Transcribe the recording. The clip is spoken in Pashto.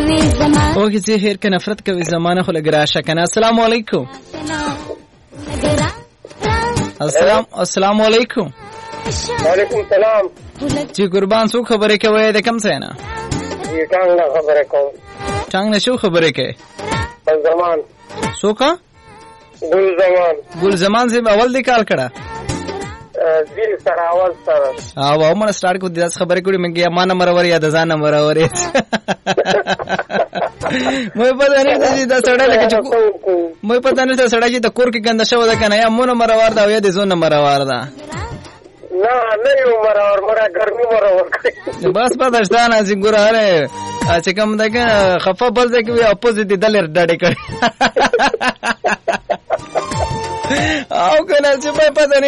او کې چې هر کې نفرت کوي زمانه خو لګراشه کنه. السلام علیکم. السلام علیکم. وعلیکم السلام. چې قربان څو خبرې کوي د کم څه نه؟ ټانګ نه خبرې کوم. ټانګ نه شو خبرې کوي؟ زمان. څوک؟ ګل زمان. ګل زمان سے اول دی کال کړه. دل سره اول سره. او موږ سٹارټ کو داس خبرې کړې مګي ما نمبر اور یا د ځان نمبر اور. مې پته نه چې دا سړی لکه چې مې پته نه چې سړی چې د کور کې ګنده شو ده کنه یا مو نمبر اور دا یا د زون نمبر اور ده. نه نه یو نمبر اور مرا ګرمي نمبر اور. بس پته شته نه چې ګوره هره چې کوم دغه خفه بل ځکه وي اپوزیټ دلر ډاډه کړي. او کنه چې په پته